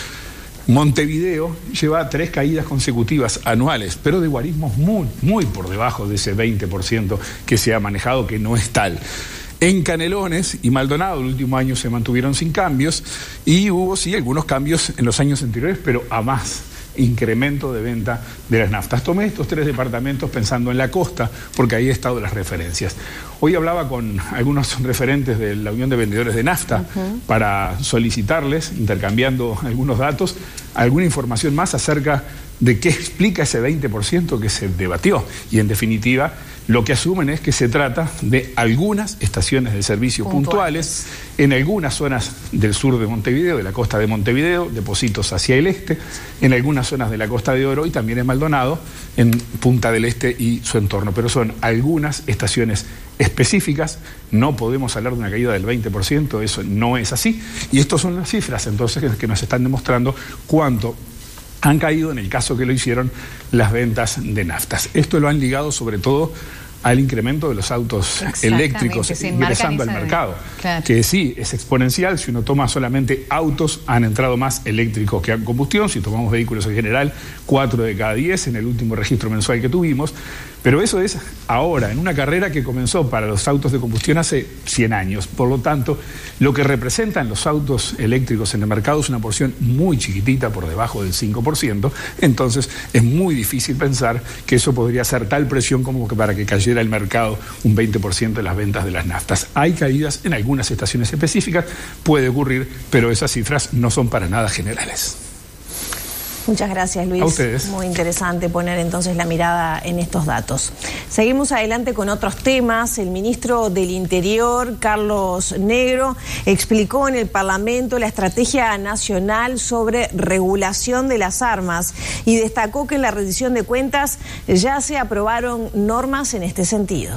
Montevideo lleva tres caídas consecutivas anuales, pero de guarismos muy, muy por debajo de ese veinte por ciento que se ha manejado, que no es tal. En Canelones y Maldonado el último año se mantuvieron sin cambios y hubo, sí, algunos cambios en los años anteriores, pero a más incremento de venta de las naftas. Tomé estos tres departamentos pensando en la costa, porque ahí he estado las referencias. Hoy hablaba con algunos referentes de la Unión de Vendedores de Nafta uh-huh. para solicitarles, intercambiando algunos datos, alguna información más acerca de qué explica ese veinte por ciento que se debatió. Y en definitiva, lo que asumen es que se trata de algunas estaciones de servicio puntuales, puntuales en algunas zonas del sur de Montevideo, de la costa de Montevideo, depósitos hacia el este, en algunas zonas de la Costa de Oro y también en Maldonado, en Punta del Este y su entorno. Pero son algunas estaciones específicas, no podemos hablar de una caída del veinte por ciento, eso no es así. Y estas son las cifras entonces que nos están demostrando cuánto han caído, en el caso que lo hicieron, las ventas de naftas. Esto lo han ligado sobre todo al incremento de los autos eléctricos ingresando al mercado, claro. que sí, es exponencial. Si uno toma solamente autos, han entrado más eléctricos que a combustión. Si tomamos vehículos en general, cuatro de cada diez en el último registro mensual que tuvimos. Pero eso es ahora, en una carrera que comenzó para los autos de combustión hace cien años. Por lo tanto, lo que representan los autos eléctricos en el mercado es una porción muy chiquitita, por debajo del cinco por ciento. Entonces, es muy difícil pensar que eso podría ser tal presión como que para que cayera el mercado un veinte por ciento de las ventas de las naftas. Hay caídas en algunas estaciones específicas, puede ocurrir, pero esas cifras no son para nada generales. Muchas gracias, Luis. A ustedes. Muy interesante poner entonces la mirada en estos datos. Seguimos adelante con otros temas. El ministro del Interior, Carlos Negro, explicó en el Parlamento la estrategia nacional sobre regulación de las armas y destacó que en la rendición de cuentas ya se aprobaron normas en este sentido.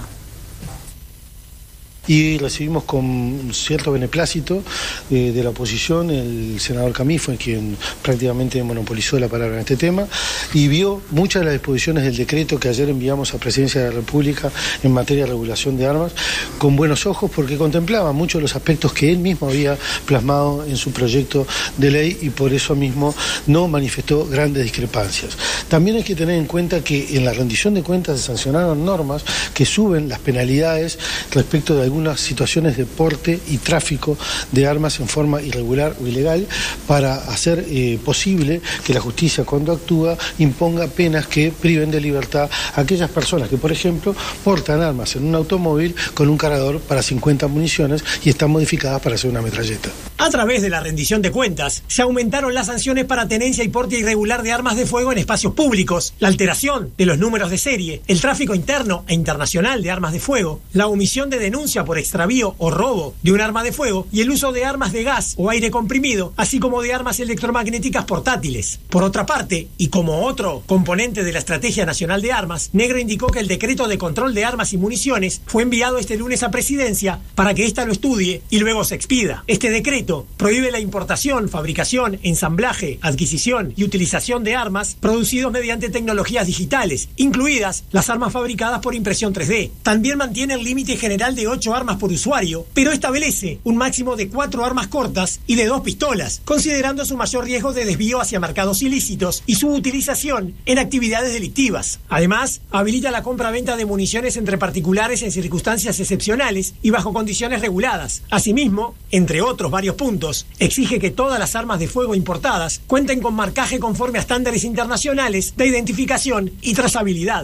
Y recibimos con cierto beneplácito eh, de la oposición. El senador Camí fue quien prácticamente monopolizó la palabra en este tema y vio muchas de las disposiciones del decreto que ayer enviamos a Presidencia de la República en materia de regulación de armas con buenos ojos, porque contemplaba muchos de los aspectos que él mismo había plasmado en su proyecto de ley y por eso mismo no manifestó grandes discrepancias. También hay que tener en cuenta que en la rendición de cuentas se sancionaron normas que suben las penalidades respecto de algunas situaciones de porte y tráfico de armas en forma irregular o ilegal para hacer eh, posible que la justicia, cuando actúa, imponga penas que priven de libertad a aquellas personas que, por ejemplo, portan armas en un automóvil con un cargador para cincuenta municiones y están modificadas para hacer una metralleta. A través de la rendición de cuentas, se aumentaron las sanciones para tenencia y porte irregular de armas de fuego en espacios públicos, la alteración de los números de serie, el tráfico interno e internacional de armas de fuego, la omisión de denuncia por por extravío o robo de un arma de fuego y el uso de armas de gas o aire comprimido, así como de armas electromagnéticas portátiles. Por otra parte, y como otro componente de la Estrategia Nacional de Armas, Negro indicó que el decreto de control de armas y municiones fue enviado este lunes a Presidencia para que ésta lo estudie y luego se expida. Este decreto prohíbe la importación, fabricación, ensamblaje, adquisición y utilización de armas producidos mediante tecnologías digitales, incluidas las armas fabricadas por impresión tres D. También mantiene el límite general de ocho armas por usuario, pero establece un máximo de cuatro armas cortas y de dos pistolas, considerando su mayor riesgo de desvío hacia mercados ilícitos y su utilización en actividades delictivas. Además, habilita la compra-venta de municiones entre particulares en circunstancias excepcionales y bajo condiciones reguladas. Asimismo, entre otros varios puntos, exige que todas las armas de fuego importadas cuenten con marcaje conforme a estándares internacionales de identificación y trazabilidad.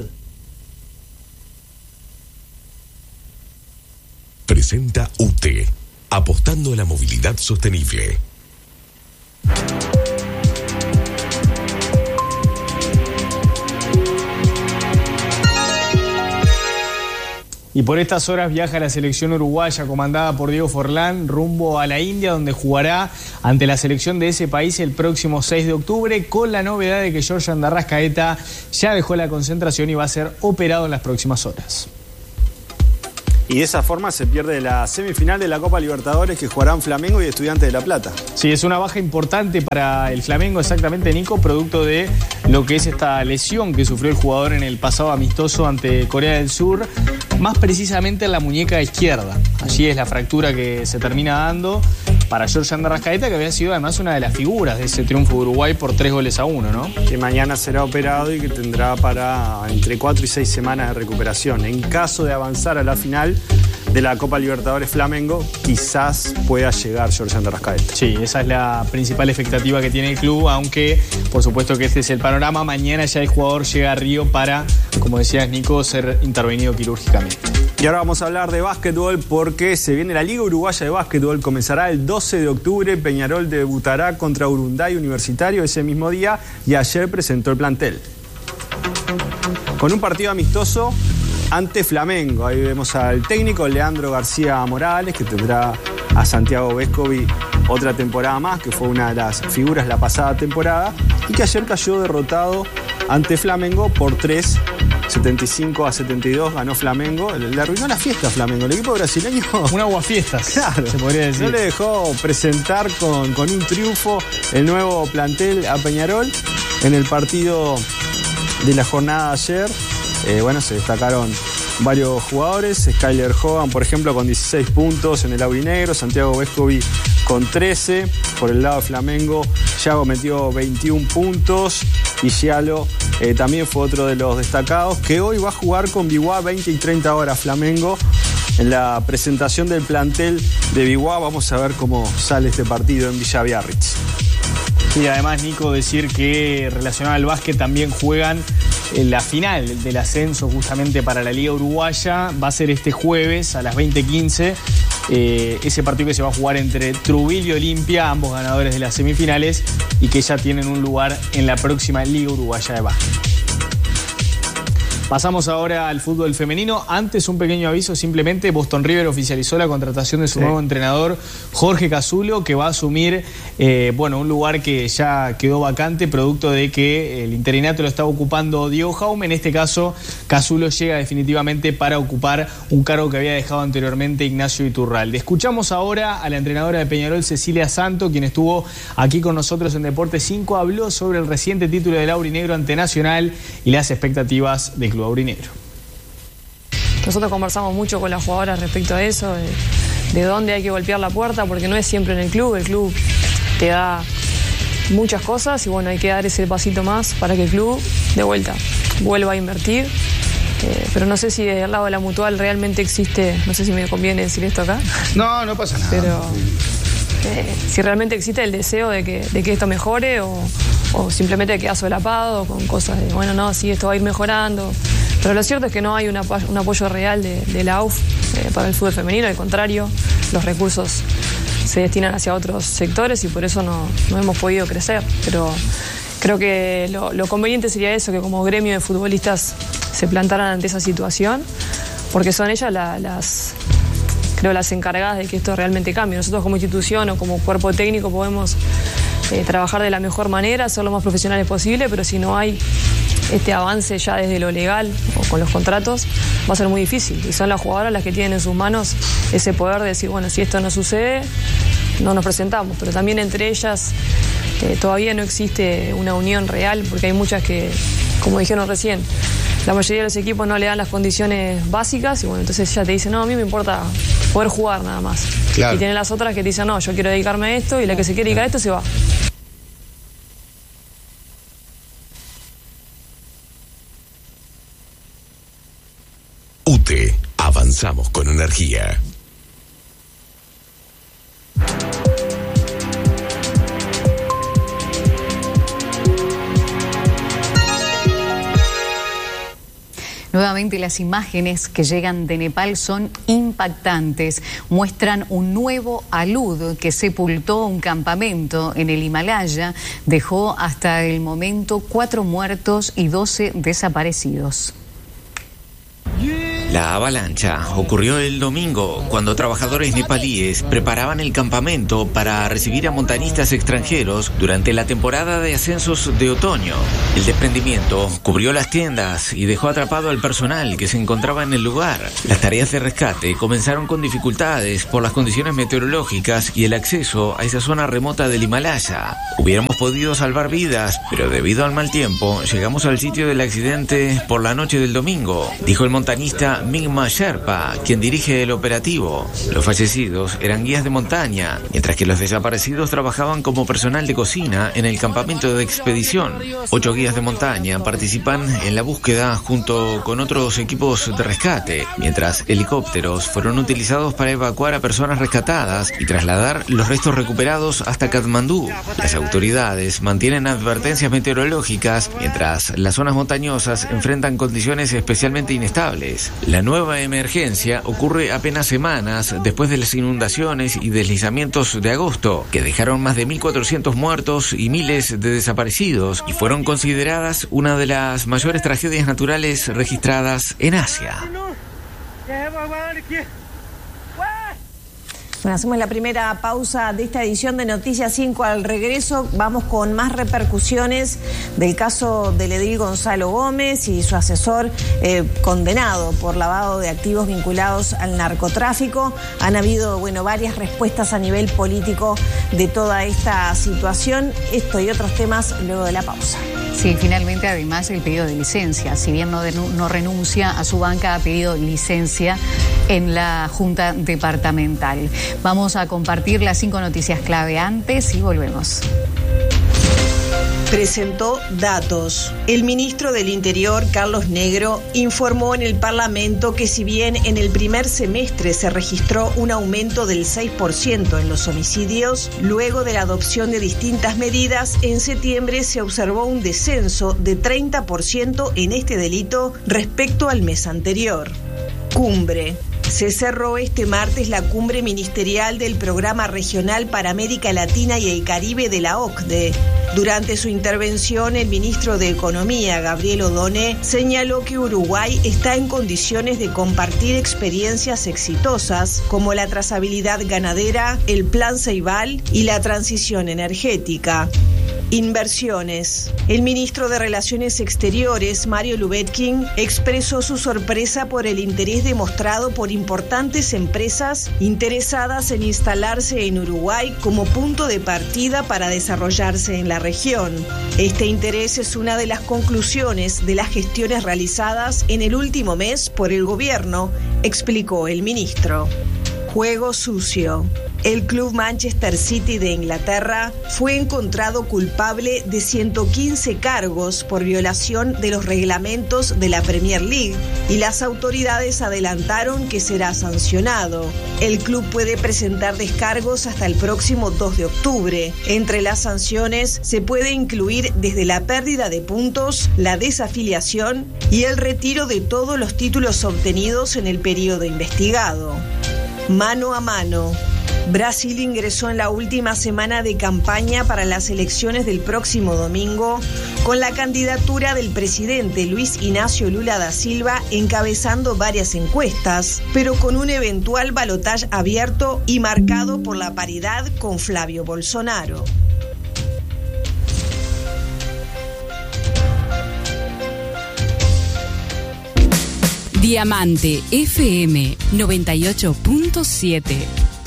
Presenta U T E, apostando a la movilidad sostenible. Y por estas horas viaja la selección uruguaya comandada por Diego Forlán rumbo a la India, donde jugará ante la selección de ese país el próximo seis de octubre, con la novedad de que Georgian de Arrascaeta ya dejó la concentración y va a ser operado en las próximas horas. Y de esa forma se pierde la semifinal de la Copa Libertadores que jugarán Flamengo y Estudiantes de La Plata. Sí, es una baja importante para el Flamengo, exactamente, Nico, producto de lo que es esta lesión que sufrió el jugador en el pasado amistoso ante Corea del Sur, más precisamente en la muñeca izquierda. Allí es la fractura que se termina dando para Georgian de Arrascaeta, que había sido además una de las figuras de ese triunfo de Uruguay por tres goles a uno, ¿no? Que mañana será operado y que tendrá para entre cuatro y seis semanas de recuperación. En caso de avanzar a la final de la Copa Libertadores Flamengo, quizás pueda llegar Georgian de Arrascaeta. Sí, esa es la principal expectativa que tiene el club, aunque por supuesto que este es el panorama. Mañana ya el jugador llega a Río para, como decías Nico, ser intervenido quirúrgicamente. Y ahora vamos a hablar de básquetbol porque se viene la Liga Uruguaya de Básquetbol. Comenzará el doce de octubre. Peñarol debutará contra Urunday Universitario ese mismo día y ayer presentó el plantel. Con un partido amistoso ante Flamengo. Ahí vemos al técnico Leandro García Morales, que tendrá a Santiago Vescovi otra temporada más, que fue una de las figuras la pasada temporada, y que ayer cayó derrotado ante Flamengo por tres, setenta y cinco a setenta y dos, ganó Flamengo. Le arruinó la fiesta a Flamengo. El equipo brasileño... Un aguafiestas, claro, se podría decir. No le dejó presentar con, con un triunfo el nuevo plantel a Peñarol en el partido de la jornada de ayer. Eh, bueno, se destacaron varios jugadores. Skyler Hogan, por ejemplo, con dieciséis puntos en el aurinegro. Santiago Vescovi con trece. Por el lado de Flamengo, Yago metió veintiún puntos. Y Gialo eh, también fue otro de los destacados, que hoy va a jugar con Biguá veinte y treinta horas Flamengo. En la presentación del plantel de Biguá vamos a ver cómo sale este partido en Villa Biarritz. Y además, Nico, decir que relacionado al básquet también juegan en la final del ascenso justamente para la Liga Uruguaya. Va a ser este jueves a las veinte quince. Eh, ese partido que se va a jugar entre Trujillo y Olimpia, ambos ganadores de las semifinales, y que ya tienen un lugar en la próxima Liga Uruguaya de Básquet. Pasamos ahora al fútbol femenino. Antes, un pequeño aviso, simplemente Boston River oficializó la contratación de su sí. nuevo entrenador, Jorge Casulo, que va a asumir eh, bueno, un lugar que ya quedó vacante, producto de que el interinato lo estaba ocupando Diego Jaume. En este caso, Casulo llega definitivamente para ocupar un cargo que había dejado anteriormente Ignacio Iturralde. Escuchamos ahora a la entrenadora de Peñarol, Cecilia Santo, quien estuvo aquí con nosotros en Deportes cinco, habló sobre el reciente título del aurinegro ante Nacional y las expectativas del club aurinegro. Nosotros conversamos mucho con las jugadoras respecto a eso, de, de dónde hay que golpear la puerta, porque no es siempre en el club. El club te da muchas cosas y bueno, hay que dar ese pasito más para que el club de vuelta vuelva a invertir. Eh, pero no sé si del lado de la Mutual realmente existe, no sé si me conviene decir esto acá. No, no pasa nada. Pero eh, si realmente existe el deseo de que, de que esto mejore o, o simplemente queda solapado con cosas de, bueno, no, sí, esto va a ir mejorando. Pero lo cierto es que no hay una, un apoyo real de, de la U F eh, para el fútbol femenino, al contrario, los recursos se destinan hacia otros sectores y por eso no, no hemos podido crecer. Pero creo que lo, lo conveniente sería eso, que como gremio de futbolistas se plantaran ante esa situación, porque son ellas la, las, creo, las encargadas de que esto realmente cambie. Nosotros como institución o como cuerpo técnico podemos eh, trabajar de la mejor manera, ser lo más profesionales posible, pero si no hay este avance ya desde lo legal o con los contratos, va a ser muy difícil. Y son las jugadoras las que tienen en sus manos ese poder de decir, bueno, si esto no sucede, no nos presentamos. Pero también entre ellas eh, todavía no existe una unión real, porque hay muchas que, como dijeron recién, la mayoría de los equipos no le dan las condiciones básicas y bueno, entonces ella te dice, no, a mí me importa poder jugar nada más. Claro. Y tienen las otras que te dicen, no, yo quiero dedicarme a esto, y la que se quiere dedicar a esto se va. U T E, avanzamos con energía. Nuevamente las imágenes que llegan de Nepal son impactantes. Muestran un nuevo alud que sepultó un campamento en el Himalaya. Dejó hasta el momento cuatro muertos y doce desaparecidos. La avalancha ocurrió el domingo cuando trabajadores nepalíes preparaban el campamento para recibir a montañistas extranjeros durante la temporada de ascensos de otoño. El desprendimiento cubrió las tiendas y dejó atrapado al personal que se encontraba en el lugar. Las tareas de rescate comenzaron con dificultades por las condiciones meteorológicas y el acceso a esa zona remota del Himalaya. Hubiéramos podido salvar vidas, pero debido al mal tiempo llegamos al sitio del accidente por la noche del domingo, dijo el montañista Mingma Sherpa, quien dirige el operativo. Los fallecidos eran guías de montaña, mientras que los desaparecidos trabajaban como personal de cocina en el campamento de expedición. Ocho guías de montaña participan en la búsqueda junto con otros equipos de rescate, mientras helicópteros fueron utilizados para evacuar a personas rescatadas y trasladar los restos recuperados hasta Katmandú. Las autoridades mantienen advertencias meteorológicas, mientras las zonas montañosas enfrentan condiciones especialmente inestables. La nueva emergencia ocurre apenas semanas después de las inundaciones y deslizamientos de agosto, que dejaron más de mil cuatrocientos muertos y miles de desaparecidos, y fueron consideradas una de las mayores tragedias naturales registradas en Asia. Bueno, hacemos la primera pausa de esta edición de Noticias cinco. Al regreso vamos con más repercusiones del caso del edil Gonzalo Gómez y su asesor eh, condenado por lavado de activos vinculados al narcotráfico. Han habido, bueno, varias respuestas a nivel político de toda esta situación. Esto y otros temas luego de la pausa. Sí, finalmente además el pedido de licencia. Si bien no, no renuncia a su banca, ha pedido licencia en la Junta Departamental. Vamos a compartir las cinco noticias clave antes y volvemos. Presentó datos. El ministro del Interior, Carlos Negro, informó en el Parlamento que si bien en el primer semestre se registró un aumento del seis por ciento en los homicidios, luego de la adopción de distintas medidas, en septiembre se observó un descenso de treinta por ciento en este delito respecto al mes anterior. Cumbre. Se cerró este martes la cumbre ministerial del Programa Regional para América Latina y el Caribe de la O C D E. Durante su intervención, el ministro de Economía, Gabriel Odoné, señaló que Uruguay está en condiciones de compartir experiencias exitosas como la trazabilidad ganadera, el Plan Ceibal y la transición energética. Inversiones. El ministro de Relaciones Exteriores, Mario Lubetkin, expresó su sorpresa por el interés demostrado por importantes empresas interesadas en instalarse en Uruguay como punto de partida para desarrollarse en la región. Este interés es una de las conclusiones de las gestiones realizadas en el último mes por el gobierno, explicó el ministro. Juego sucio. El club Manchester City de Inglaterra fue encontrado culpable de ciento quince cargos por violación de los reglamentos de la Premier League y las autoridades adelantaron que será sancionado. El club puede presentar descargos hasta el próximo dos de octubre. Entre las sanciones se puede incluir desde la pérdida de puntos, la desafiliación y el retiro de todos los títulos obtenidos en el periodo investigado. Mano a mano. Brasil ingresó en la última semana de campaña para las elecciones del próximo domingo con la candidatura del presidente Luis Inácio Lula da Silva encabezando varias encuestas, pero con un eventual balotaje abierto y marcado por la paridad con Flavio Bolsonaro. Diamante F M noventa y ocho punto siete.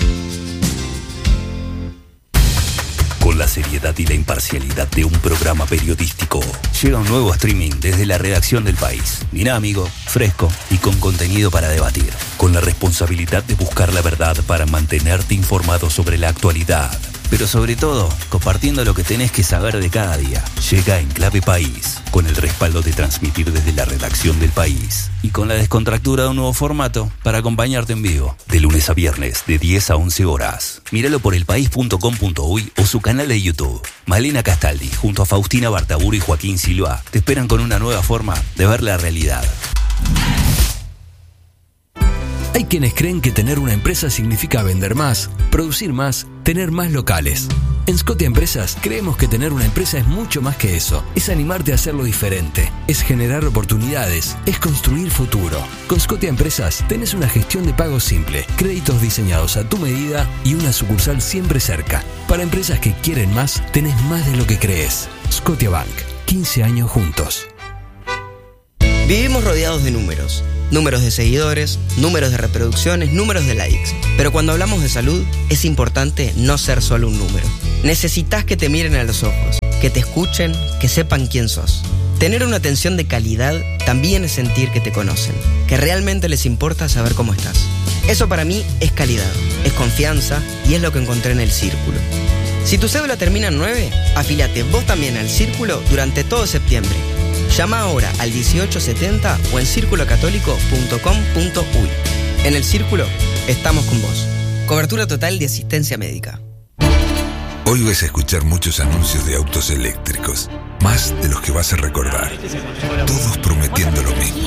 Con la seriedad y la imparcialidad de un programa periodístico, llega un nuevo streaming desde la redacción del País. Dinámico, fresco y con contenido para debatir. Con la responsabilidad de buscar la verdad para mantenerte informado sobre la actualidad. Pero sobre todo, compartiendo lo que tenés que saber de cada día. Llega En Clave País, con el respaldo de transmitir desde la redacción del País. Y con la descontractura de un nuevo formato para acompañarte en vivo. De lunes a viernes, de diez a once horas. Míralo por elpaís punto com punto uy o su canal de YouTube. Malena Castaldi, junto a Faustina Bartaburo y Joaquín Silva, te esperan con una nueva forma de ver la realidad. Hay quienes creen que tener una empresa significa vender más, producir más, tener más locales. En Scotia Empresas creemos que tener una empresa es mucho más que eso. Es animarte a hacerlo diferente, es generar oportunidades, es construir futuro. Con Scotia Empresas tenés una gestión de pago simple, créditos diseñados a tu medida y una sucursal siempre cerca. Para empresas que quieren más, tenés más de lo que crees. Scotia Bank, quince años juntos. Vivimos rodeados de números. Números de seguidores, números de reproducciones, números de likes. Pero cuando hablamos de salud, es importante no ser solo un número. Necesitas que te miren a los ojos, que te escuchen, que sepan quién sos. Tener una atención de calidad también es sentir que te conocen, que realmente les importa saber cómo estás. Eso para mí es calidad, es confianza y es lo que encontré en El Círculo. Si tu cédula termina en nueve, afíliate vos también al Círculo durante todo septiembre. Llama ahora al dieciocho setenta o en círculo católico punto com punto uy. En El Círculo, estamos con vos. Cobertura total de asistencia médica. Hoy vas a escuchar muchos anuncios de autos eléctricos, más de los que vas a recordar. Todos prometiendo lo mismo.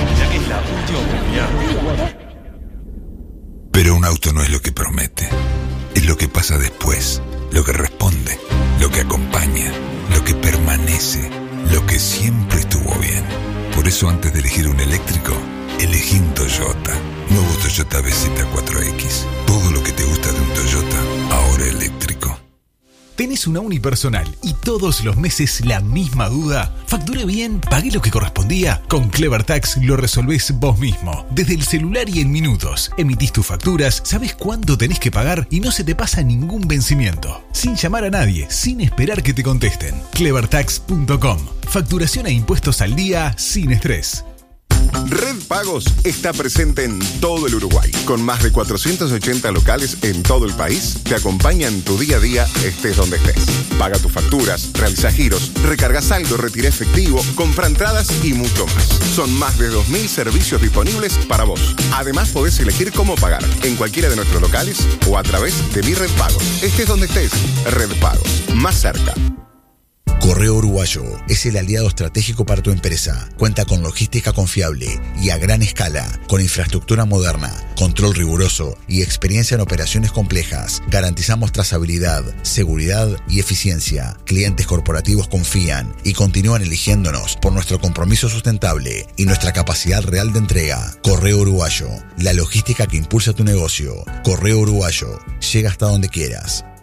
Pero un auto no es lo que promete, es lo que pasa después, lo que responde, lo que acompaña, lo que permanece. Lo que siempre estuvo bien. Por eso antes de elegir un eléctrico, elegí un Toyota. Nuevo Toyota B Z cuatro X. Todo lo que te gusta de un Toyota, ahora eléctrico. ¿Tenés una unipersonal y todos los meses la misma duda? ¿Facturé bien? ¿Pagué lo que correspondía? Con Clever Tax lo resolvés vos mismo. Desde el celular y en minutos. Emitís tus facturas, sabés cuánto tenés que pagar y no se te pasa ningún vencimiento. Sin llamar a nadie, sin esperar que te contesten. clever tax punto com. Facturación e impuestos al día sin estrés. Red Pagos está presente en todo el Uruguay. Con más de cuatrocientos ochenta locales en todo el país, te acompaña en tu día a día, estés donde estés. Paga tus facturas, realiza giros, recarga saldo, retira efectivo, compra entradas y mucho más. Son más de dos mil servicios disponibles para vos. Además, podés elegir cómo pagar en cualquiera de nuestros locales o a través de Mi Red Pagos. Estés donde estés, Red Pagos, más cerca. Correo Uruguayo es el aliado estratégico para tu empresa. Cuenta con logística confiable y a gran escala, con infraestructura moderna, control riguroso y experiencia en operaciones complejas. Garantizamos trazabilidad, seguridad y eficiencia. Clientes corporativos confían y continúan eligiéndonos por nuestro compromiso sustentable y nuestra capacidad real de entrega. Correo Uruguayo, la logística que impulsa tu negocio. Correo Uruguayo, llega hasta donde quieras.